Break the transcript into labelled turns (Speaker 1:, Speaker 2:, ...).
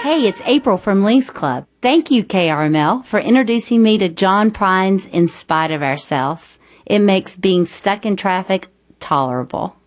Speaker 1: Hey, it's April from Links Club. Thank you, KRML, for introducing me to John Prine's In Spite of Ourselves. It makes being stuck in traffic tolerable.